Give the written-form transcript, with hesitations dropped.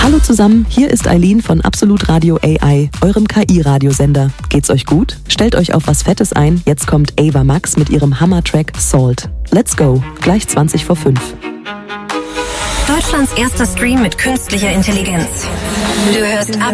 Hallo zusammen, hier ist Eileen von Absolut Radio AI, eurem KI-Radiosender. Geht's euch gut? Stellt euch auf was Fettes ein, jetzt kommt Ava Max mit ihrem Hammer-Track Salt. Let's go, gleich 20 vor 5. Deutschlands erster Stream mit künstlicher Intelligenz. Du hörst